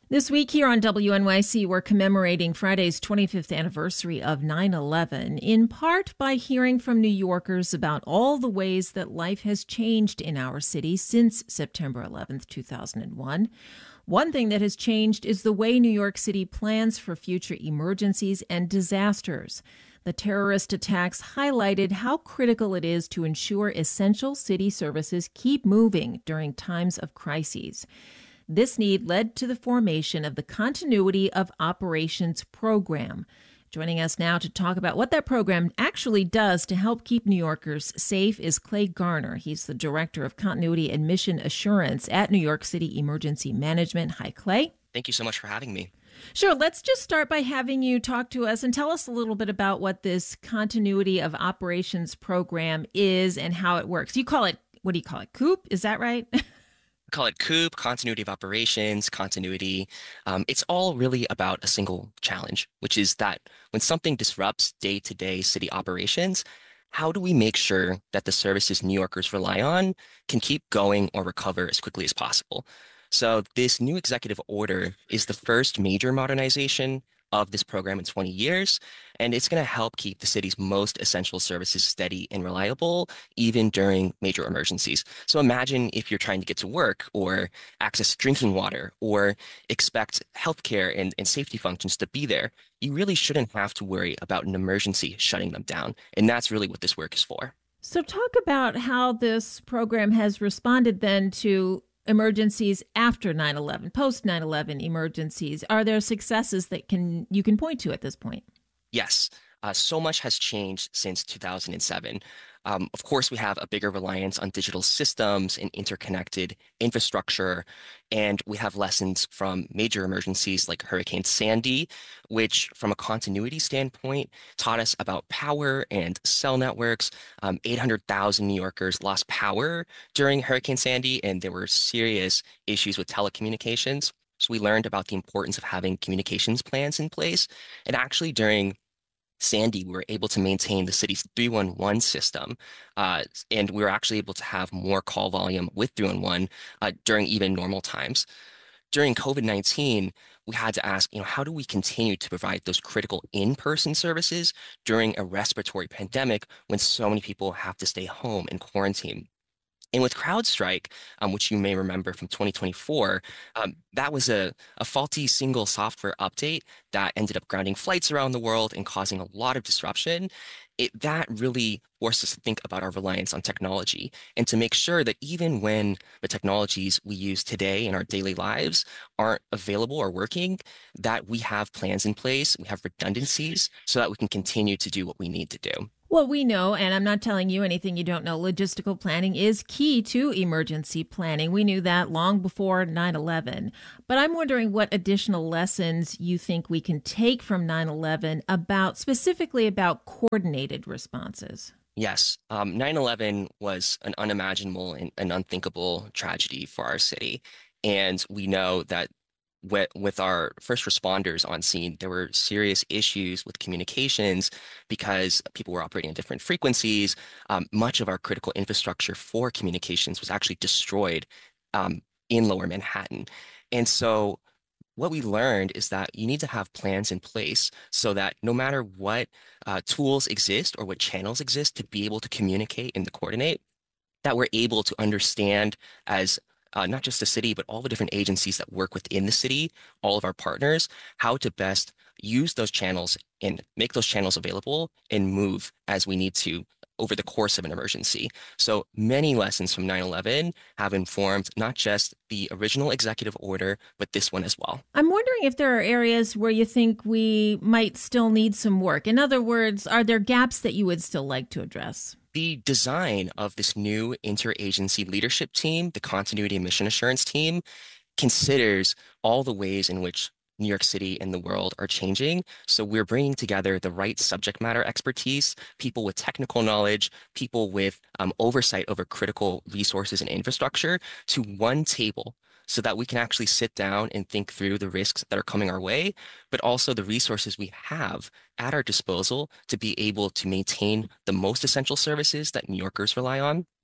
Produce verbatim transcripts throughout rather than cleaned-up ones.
This week here on W N Y C, we're commemorating Friday's twenty-fifth anniversary of nine eleven, in part by hearing from New Yorkers about all the ways that life has changed in our city since September eleventh, two thousand one. One thing that has changed is the way New York City plans for future emergencies and disasters. The terrorist attacks highlighted how critical it is to ensure essential city services keep moving during times of crises. This need led to the formation of the Continuity of Operations program. Joining us now to talk about what that program actually does to help keep New Yorkers safe is Clay Garner. He's the Director of Continuity and Mission Assurance at New York City Emergency Management. Hi, Clay. Thank you so much for having me. Sure. Let's just start by having you talk to us and tell us a little bit about what this Continuity of Operations program is and how it works. You call it, what do you call it, COOP? Is that right? Call it COOP, Continuity of Operations, Continuity. Um, it's all really about a single challenge, which is that when something disrupts day-to-day city operations, how do we make sure that the services New Yorkers rely on can keep going or recover as quickly as possible? So this new executive order is the first major modernization of this program in twenty years, and it's going to help keep the city's most essential services steady and reliable, even during major emergencies. So imagine if you're trying to get to work or access drinking water or expect healthcare and, and safety functions to be there. You really shouldn't have to worry about an emergency shutting them down. And that's really what this work is for. So talk about how this program has responded then to emergencies after nine eleven, post nine eleven emergencies. Are there successes that can you can point to at this point? Yes, uh, so much has changed since two thousand seven. Um, of course, we have a bigger reliance on digital systems and interconnected infrastructure, and we have lessons from major emergencies like Hurricane Sandy, which, from a continuity standpoint, taught us about power and cell networks. Um, eight hundred thousand New Yorkers lost power during Hurricane Sandy, and there were serious issues with telecommunications. So we learned about the importance of having communications plans in place. And actually, during Sandy, we were able to maintain the city's three one one system, uh, and we were actually able to have more call volume with three one one uh, during even normal times. During COVID nineteen, we had to ask, you know, how do we continue to provide those critical in-person services during a respiratory pandemic when so many people have to stay home and quarantine? And with CrowdStrike, um, which you may remember from twenty twenty-four, um, that was a, a faulty single software update that ended up grounding flights around the world and causing a lot of disruption. It, that really forced us to think about our reliance on technology and to make sure that even when the technologies we use today in our daily lives aren't available or working, that we have plans in place, we have redundancies so that we can continue to do what we need to do. Well, we know, and I'm not telling you anything you don't know, logistical planning is key to emergency planning. We knew that long before nine eleven. But I'm wondering what additional lessons you think we can take from nine eleven about, specifically about coordinated responses. Yes, um, nine eleven was an unimaginable and an unthinkable tragedy for our city. And we know that with, with our first responders on scene, there were serious issues with communications because people were operating at different frequencies. Um, much of our critical infrastructure for communications was actually destroyed um, in Lower Manhattan. And so what we learned is that you need to have plans in place so that no matter what uh, tools exist or what channels exist to be able to communicate and to coordinate, that we're able to understand as uh, not just the city, but all the different agencies that work within the city, all of our partners, how to best use those channels and make those channels available and move as we need to over the course of an emergency. So many lessons from nine eleven have informed not just the original executive order, but this one as well. I'm wondering if there are areas where you think we might still need some work. In other words, are there gaps that you would still like to address? The design of this new interagency leadership team, the Continuity and Mission Assurance team, considers all the ways in which New York City and the world are changing. So we're bringing together the right subject matter expertise, people with technical knowledge, people with um, oversight over critical resources and infrastructure to one table so that we can actually sit down and think through the risks that are coming our way, but also the resources we have at our disposal to be able to maintain the most essential services that New Yorkers rely on.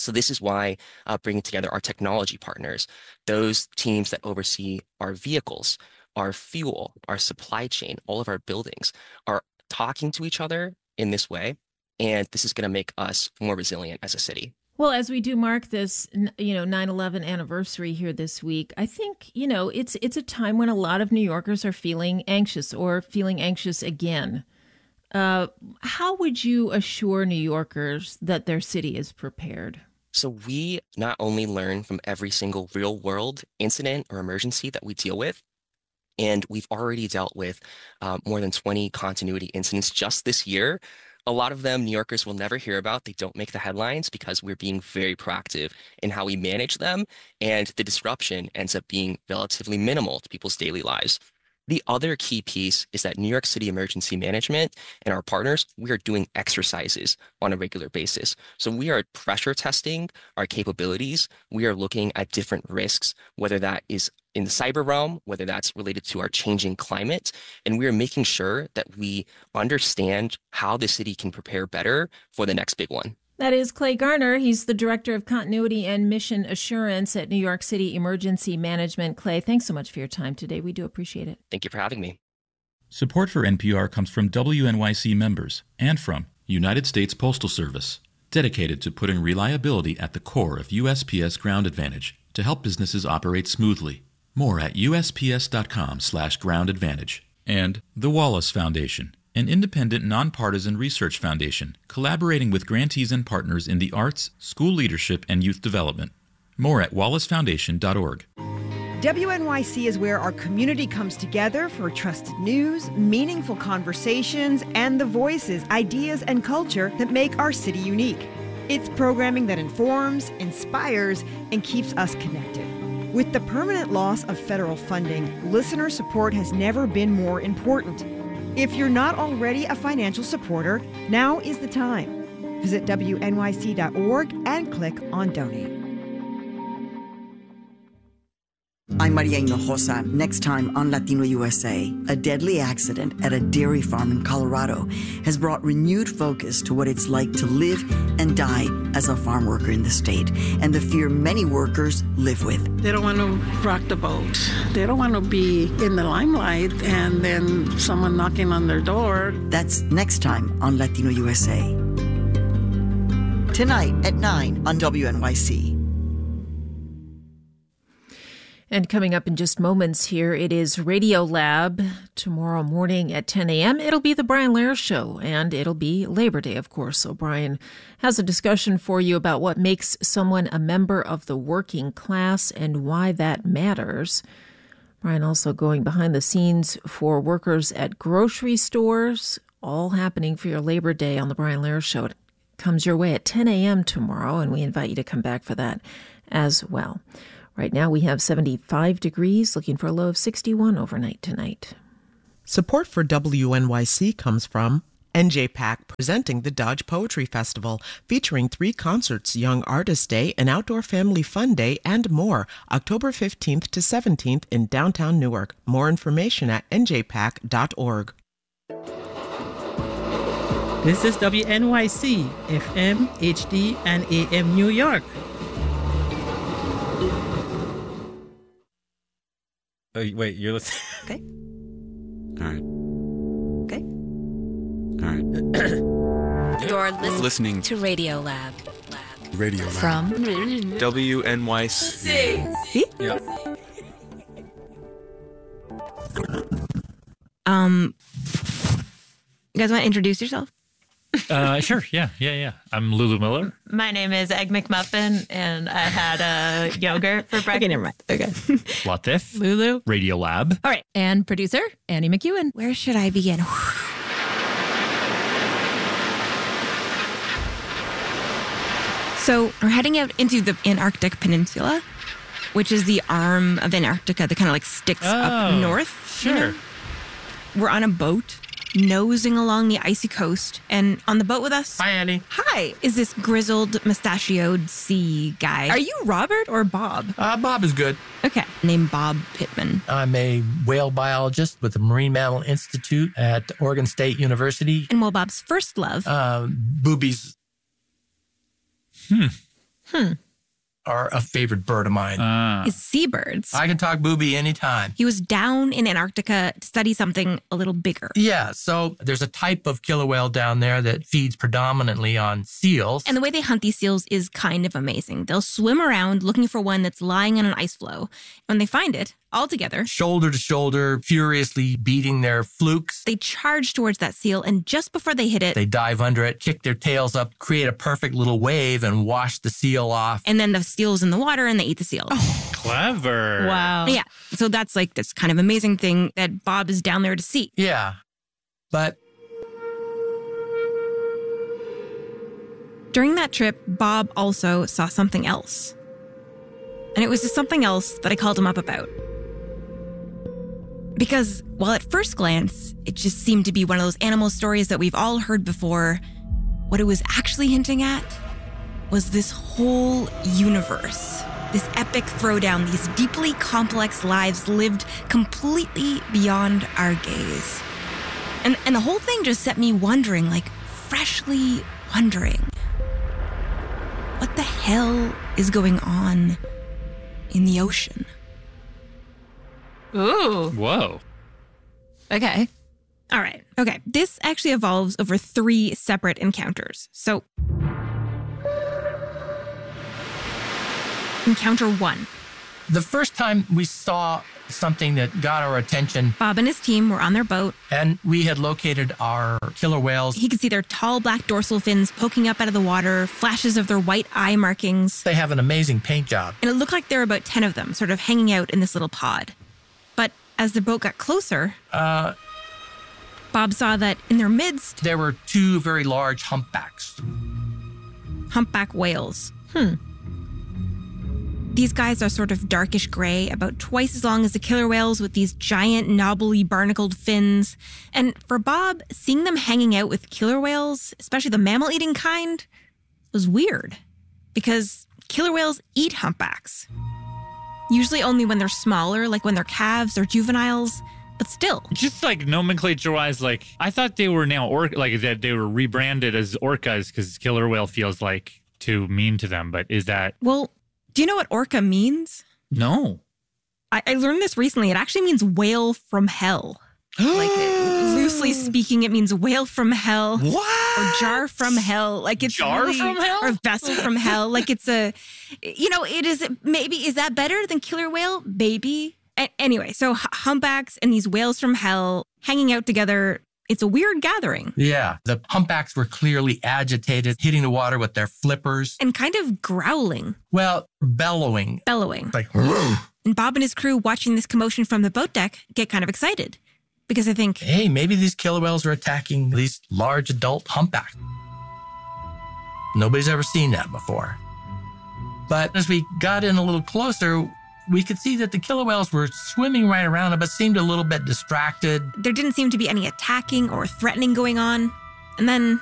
So this is why uh, bringing together our technology partners, those teams that oversee our vehicles, our fuel, our supply chain, all of our buildings are talking to each other in this way. And this is going to make us more resilient as a city. Well, as we do mark this, you know, nine eleven anniversary here this week, I think, you know, it's it's a time when a lot of New Yorkers are feeling anxious or feeling anxious again. Uh, how would you assure New Yorkers that their city is prepared? So we not only learn from every single real world incident or emergency that we deal with, and we've already dealt with uh, more than twenty continuity incidents just this year. A lot of them New Yorkers will never hear about. They don't make the headlines because we're being very proactive in how we manage them, and the disruption ends up being relatively minimal to people's daily lives. The other key piece is that New York City Emergency Management and our partners, we are doing exercises on a regular basis. So we are pressure testing our capabilities. We are looking at different risks, whether that is in the cyber realm, whether that's related to our changing climate. And we are making sure that we understand how the city can prepare better for the next big one. That is Clay Garner. He's the Director of Continuity and Mission Assurance at New York City Emergency Management. Clay, thanks so much for your time today. We do appreciate it. Thank you for having me. Support for N P R comes from W N Y C members and from United States Postal Service, dedicated to putting reliability at the core of U S P S Ground Advantage to help businesses operate smoothly. More at U S P S dot com slash ground advantage. And the Wallace Foundation, an independent, nonpartisan research foundation collaborating with grantees and partners in the arts, school leadership, and youth development. More at wallace foundation dot org. W N Y C is where our community comes together for trusted news, meaningful conversations, and the voices, ideas, and culture that make our city unique. It's programming that informs, inspires, and keeps us connected. With the permanent loss of federal funding, listener support has never been more important. If you're not already a financial supporter, now is the time. Visit W N Y C dot org and click on Donate. I'm Maria Hinojosa. Next time on Latino U S A, a deadly accident at a dairy farm in Colorado has brought renewed focus to what it's like to live and die as a farm worker in the state, and the fear many workers live with. They don't want to rock the boat. They don't want to be in the limelight and then someone knocking on their door. That's next time on Latino U S A. Tonight at nine on W N Y C. And coming up in just moments here, it is Radio Lab. Tomorrow morning at ten a.m., it'll be the Brian Lehrer Show, and it'll be Labor Day, of course. So Brian has a discussion for you about what makes someone a member of the working class and why that matters. Brian also going behind the scenes for workers at grocery stores, all happening for your Labor Day on the Brian Lehrer Show. It comes your way at ten a.m. tomorrow, and we invite you to come back for that as well. Right now we have seventy-five degrees, looking for a low of sixty-one overnight tonight. Support for W N Y C comes from N J PAC, presenting the Dodge Poetry Festival, featuring three concerts, Young Artist Day, an Outdoor Family Fun Day, and more, October fifteenth to seventeenth in downtown Newark. More information at N J pac dot org. This is W N Y C, F M, H D, and A M New York. Oh, wait, you're listening. Okay. All right. Okay. All right. You're listening, listening to Radio Lab. Lab. Radio Lab. From W N Y C. See? Yeah. Um, you guys want to introduce yourself? Uh, sure. Yeah, yeah, yeah. I'm Lulu Miller. My name is Egg McMuffin, and I had a yogurt for breakfast. Okay, never mind. Okay. Latif. Lulu. Radio Lab. All right. And producer, Annie McEwen. Where should I begin? So we're heading out into the Antarctic Peninsula, which is the arm of Antarctica that kind of like sticks oh, up north. Sure. You know? We're on a boat, nosing along the icy coast, and on the boat with us, Hi, Annie. hi, is this grizzled, mustachioed sea guy. Are you Robert or Bob? Uh, Bob is good. Okay, named Bob Pittman. I'm a whale biologist with the Marine Mammal Institute at Oregon State University. And well, Bob's first love Uh, boobies. Hmm. Hmm. are a favorite bird of mine. Uh. Is seabirds. I can talk booby anytime. He was down in Antarctica to study something a little bigger. Yeah, so there's a type of killer whale down there that feeds predominantly on seals. And the way they hunt these seals is kind of amazing. They'll swim around looking for one that's lying on an ice floe. When they find it, all together, shoulder to shoulder, furiously beating their flukes, they charge towards that seal, and just before they hit it, they dive under it, kick their tails up, create a perfect little wave, and wash the seal off. And then the seal's in the water, and they eat the seal. Oh, clever. Wow. Yeah. So that's like this kind of amazing thing that Bob is down there to see. Yeah. But during that trip, Bob also saw something else. And it was just something else that I called him up about. Because while at first glance, it just seemed to be one of those animal stories that we've all heard before, what it was actually hinting at was this whole universe, this epic throwdown, these deeply complex lives lived completely beyond our gaze. And, and the whole thing just set me wondering, like freshly wondering, what the hell is going on in the ocean? Ooh. Whoa. Okay. All right. Okay. This actually evolves over three separate encounters. So, encounter one. The first time we saw something that got our attention, Bob and his team were on their boat, and we had located our killer whales. He could see their tall black dorsal fins poking up out of the water, flashes of their white eye markings. They have an amazing paint job. And it looked like there were about ten of them, sort of hanging out in this little pod. But as the boat got closer, uh, Bob saw that in their midst, there were two very large humpbacks. Humpback whales. Hmm. These guys are sort of darkish gray, about twice as long as the killer whales, with these giant, knobbly, barnacled fins. And for Bob, seeing them hanging out with killer whales, especially the mammal-eating kind, was weird. Because killer whales eat humpbacks. Usually only when they're smaller, like when they're calves or juveniles, but still. Just like nomenclature-wise, like, I thought they were now, or like that they were rebranded as orcas because killer whale feels like too mean to them, but is that... Well, do you know what orca means? No. I, I learned this recently. It actually means whale from hell. Like, it, loosely speaking, it means whale from hell. What? Or jar from hell. Like, it's jar really, from hell? Or vessel from hell. Like, it's a, you know, it is, maybe, is that better than killer whale? Maybe. A- anyway, so humpbacks and these whales from hell hanging out together. It's a weird gathering. Yeah. The humpbacks were clearly agitated, hitting the water with their flippers. And kind of growling. Well, bellowing. Bellowing. Like, and Bob and his crew, watching this commotion from the boat deck, get kind of excited. Because I think, hey, maybe these killer whales are attacking these large adult humpbacks. Nobody's ever seen that before. But as we got in a little closer, we could see that the killer whales were swimming right around it, but seemed a little bit distracted. There didn't seem to be any attacking or threatening going on. And then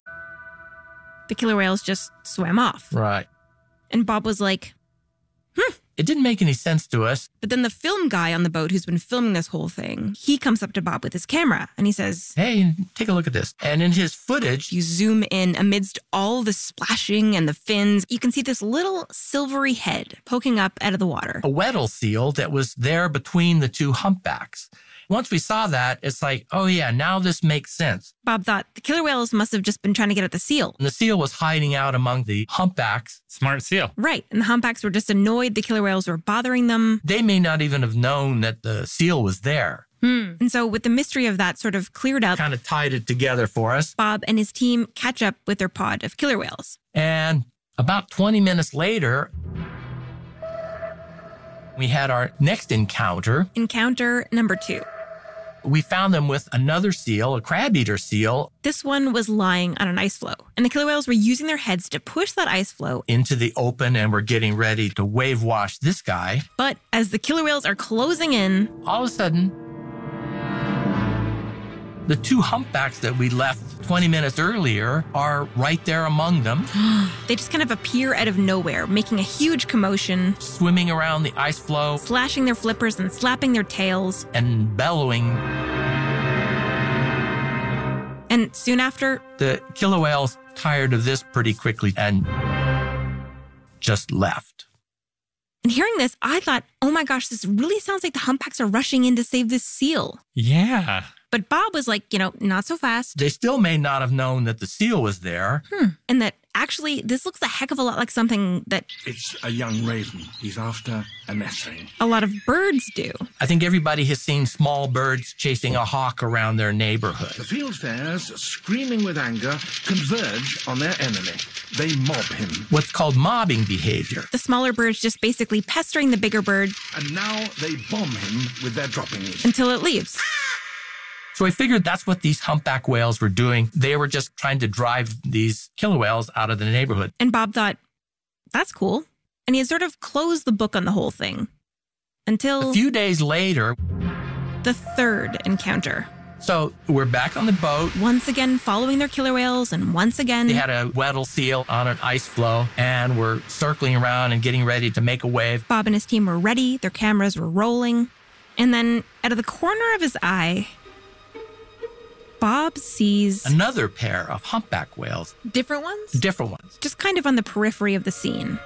the killer whales just swam off. Right. And Bob was like, hmm. It didn't make any sense to us. But then the film guy on the boat who's been filming this whole thing, he comes up to Bob with his camera and he says, hey, take a look at this. And in his footage, you zoom in amidst all the splashing and the fins, you can see this little silvery head poking up out of the water. A Weddell seal that was there between the two humpbacks. Once we saw that, it's like, oh yeah, now this makes sense. Bob thought the killer whales must have just been trying to get at the seal. And the seal was hiding out among the humpbacks. Smart seal. Right. And the humpbacks were just annoyed the killer whales were bothering them. They may not even have known that the seal was there. Hmm. And so with the mystery of that sort of cleared up, kind of tied it together for us. Bob and his team catch up with their pod of killer whales. And about twenty minutes later, we had our next encounter. Encounter number two. We found them with another seal, a crab-eater seal. This one was lying on an ice floe, and the killer whales were using their heads to push that ice floe into the open, and were getting ready to wave wash this guy. But as the killer whales are closing in, all of a sudden, the two humpbacks that we left twenty minutes earlier are right there among them. They just kind of appear out of nowhere, making a huge commotion, swimming around the ice floe, slashing their flippers and slapping their tails, and bellowing. And soon after, the killer whales tired of this pretty quickly and just left. And hearing this, I thought, oh my gosh, this really sounds like the humpbacks are rushing in to save this seal. Yeah. But Bob was like, you know, not so fast. They still may not have known that the seal was there. Hmm. And that actually, this looks a heck of a lot like something that... It's a young raven. He's after a nestling. A lot of birds do. I think everybody has seen small birds chasing a hawk around their neighborhood. The fieldfares, screaming with anger, converge on their enemy. They mob him. What's called mobbing behavior. The smaller birds just basically pestering the bigger bird. And now they bomb him with their droppings. Until it leaves. So I figured that's what these humpback whales were doing. They were just trying to drive these killer whales out of the neighborhood. And Bob thought, that's cool. And he had sort of closed the book on the whole thing. Until... A few days later... The third encounter. So we're back on the boat. Once again following their killer whales, and once again... They had a Weddell seal on an ice floe, and we're circling around and getting ready to make a wave. Bob and his team were ready. Their cameras were rolling. And then, out of the corner of his eye... Bob sees... Another pair of humpback whales. Different ones? Different ones. Just kind of on the periphery of the scene.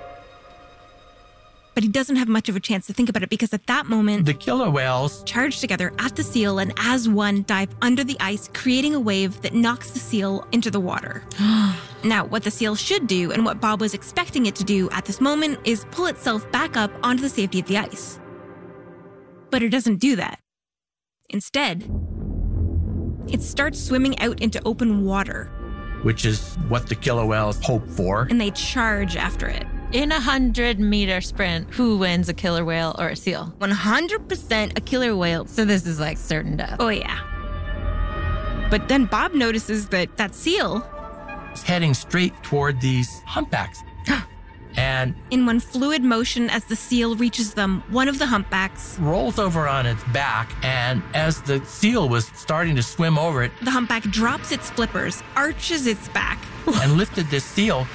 But he doesn't have much of a chance to think about it because at that moment... The killer whales... charge together at the seal and as one dive under the ice, creating a wave that knocks the seal into the water. Now, what the seal should do and what Bob was expecting it to do at this moment is pull itself back up onto the safety of the ice. But it doesn't do that. Instead... it starts swimming out into open water. Which is what the killer whales hope for. And they charge after it. In a hundred meter sprint, who wins, a killer whale or a seal? one hundred percent a killer whale. So this is like certain death. Oh, yeah. But then Bob notices that that seal... is heading straight toward these humpbacks. And in one fluid motion as the seal reaches them, one of the humpbacks rolls over on its back, and as the seal was starting to swim over it, the humpback drops its flippers, arches its back, and lifted this seal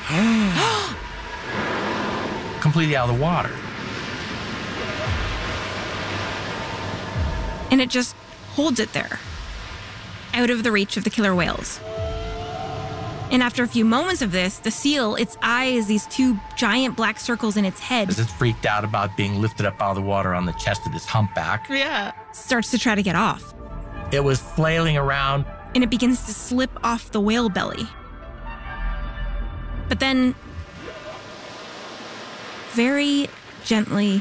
completely out of the water. And it just holds it there, out of the reach of the killer whales. And after a few moments of this, the seal, its eyes, these two giant black circles in its head. As it's freaked out about being lifted up out of the water on the chest of this humpback. Yeah. Starts to try to get off. It was flailing around. And it begins to slip off the whale belly. But then, very gently,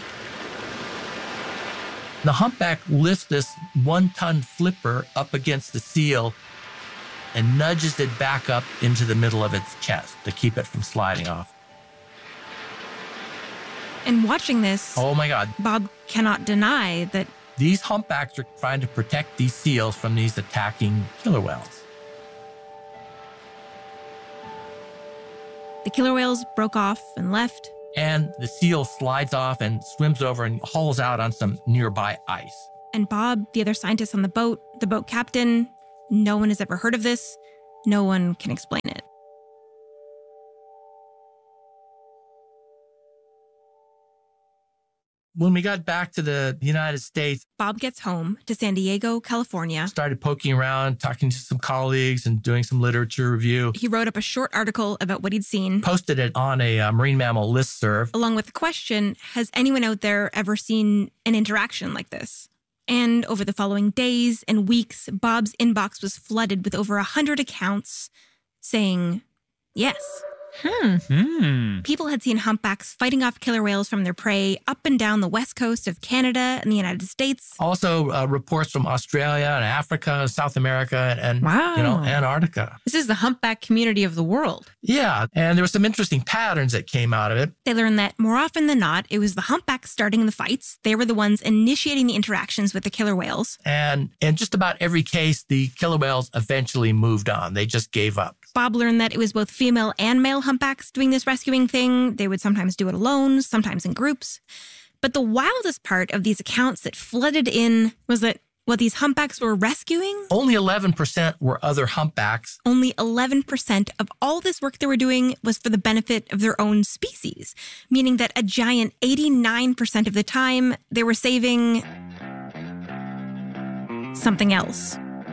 the humpback lifts this one-ton flipper up against the seal and nudges it back up into the middle of its chest to keep it from sliding off. And watching this, oh my God, Bob cannot deny that these humpbacks are trying to protect these seals from these attacking killer whales. The killer whales broke off and left. And the seal slides off and swims over and hauls out on some nearby ice. And Bob, the other scientist on the boat, the boat captain, no one has ever heard of this. No one can explain it. When we got back to the United States, Bob gets home to San Diego, California. Started poking around, talking to some colleagues and doing some literature review. He wrote up a short article about what he'd seen. Posted it on a uh, marine mammal listserv. Along with the question, has anyone out there ever seen an interaction like this? And over the following days and weeks, Bob's inbox was flooded with over a hundred accounts saying yes. Hmm. Hmm. People had seen humpbacks fighting off killer whales from their prey up and down the west coast of Canada and the United States. Also, uh, reports from Australia and Africa, South America, and wow. you know, Antarctica. This is the humpback community of the world. Yeah, and there were some interesting patterns that came out of it. They learned that more often than not, it was the humpbacks starting the fights. They were the ones initiating the interactions with the killer whales. And in just about every case, the killer whales eventually moved on. They just gave up. Bob learned that it was both female and male humpbacks doing this rescuing thing. They would sometimes do it alone, sometimes in groups. But the wildest part of these accounts that flooded in was that what these humpbacks were rescuing... Only eleven percent were other humpbacks. Only eleven percent of all this work they were doing was for the benefit of their own species, meaning that a giant eighty-nine percent of the time they were saving... something else.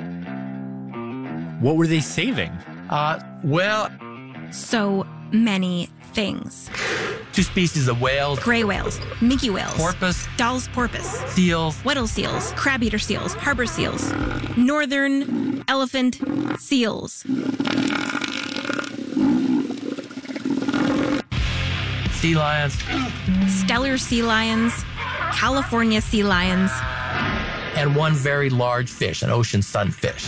What were they saving? Uh, well... So many things. Two species of whales. Gray whales, minke whales, Porpoise. Dall's porpoise, Seals. Weddell seals, crab-eater seals, harbor seals, northern elephant seals. Sea lions. Stellar sea lions, California sea lions. And one very large fish, an ocean sunfish.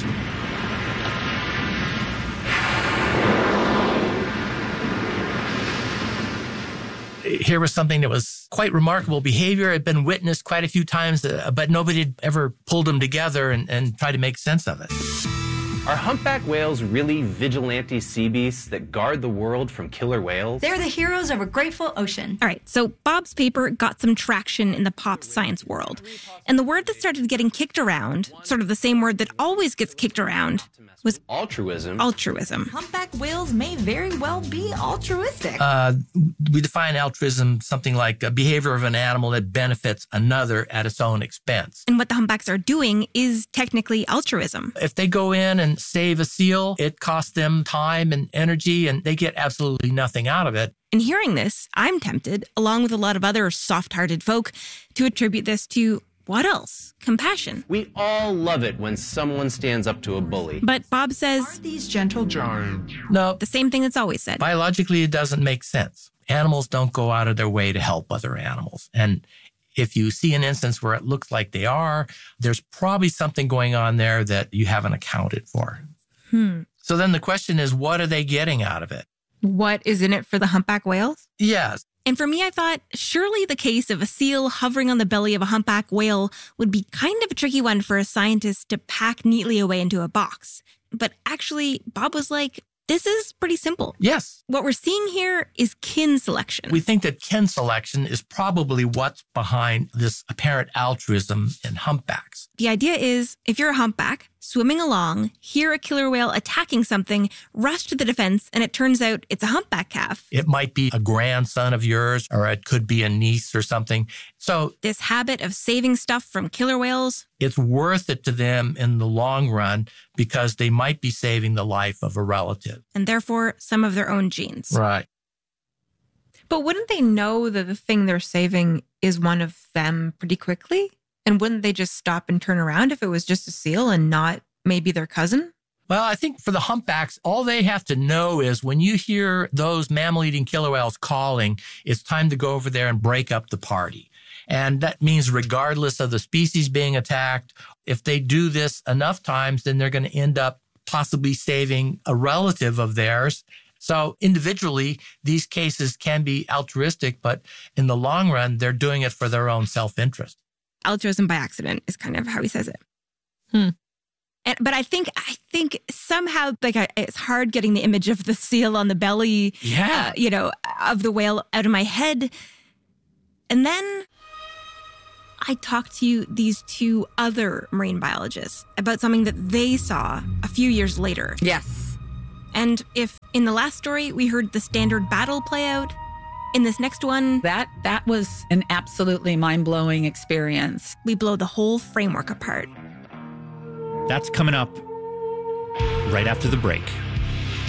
Here was something that was quite remarkable behavior. It had been witnessed quite a few times, uh, but nobody had ever pulled them together and, and tried to make sense of it. Are humpback whales really vigilante sea beasts that guard the world from killer whales? They're the heroes of a grateful ocean. All right, so Bob's paper got some traction in the pop science world. And the word that started getting kicked around, sort of the same word that always gets kicked around, was altruism. Altruism. Humpback whales may very well be altruistic. Uh, we define altruism something like a behavior of an animal that benefits another at its own expense. And what the humpbacks are doing is technically altruism. If they go in and save a seal, it costs them time and energy, and they get absolutely nothing out of it. In hearing this, I'm tempted, along with a lot of other soft-hearted folk, to attribute this to what else? Compassion. We all love it when someone stands up to a bully. But Bob says, aren't these gentle giants? No. The same thing that's always said. Biologically, it doesn't make sense. Animals don't go out of their way to help other animals. And if you see an instance where it looks like they are, there's probably something going on there that you haven't accounted for. Hmm. So then the question is, what are they getting out of it? What is in it for the humpback whales? Yes. And for me, I thought, surely the case of a seal hovering on the belly of a humpback whale would be kind of a tricky one for a scientist to pack neatly away into a box. But actually, Bob was like, this is pretty simple. Yes. What we're seeing here is kin selection. We think that kin selection is probably what's behind this apparent altruism in humpbacks. The idea is, if you're a humpback, swimming along, hear a killer whale attacking something, rush to the defense, and it turns out it's a humpback calf. It might be a grandson of yours, or it could be a niece or something. So this habit of saving stuff from killer whales, it's worth it to them in the long run because they might be saving the life of a relative. And therefore, some of their own genes. Right. But wouldn't they know that the thing they're saving is one of them pretty quickly? And wouldn't they just stop and turn around if it was just a seal and not maybe their cousin? Well, I think for the humpbacks, all they have to know is when you hear those mammal-eating killer whales calling, it's time to go over there and break up the party. And that means regardless of the species being attacked, if they do this enough times, then they're going to end up possibly saving a relative of theirs. So individually, these cases can be altruistic, but in the long run, they're doing it for their own self-interest. Altruism by accident is kind of how he says it. Hmm. And, but I think I think somehow like I, it's hard getting the image of the seal on the belly, yeah, uh, you know, of the whale out of my head. And then I talked to these two other marine biologists about something that they saw a few years later. Yes. And if in the last story we heard the standard battle play out, in this next one, that that was an absolutely mind-blowing experience. We blow the whole framework apart. That's coming up right after the break.